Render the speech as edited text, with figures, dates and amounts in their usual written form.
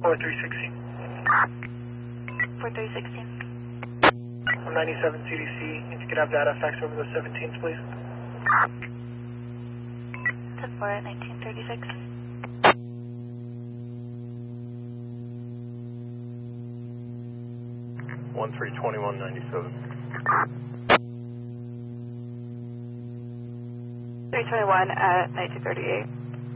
4316. 4316. I'm 97 CDC. If you could have data fax over those 17s, please. 10-4 at 1936. One 32197. 321 at 1938.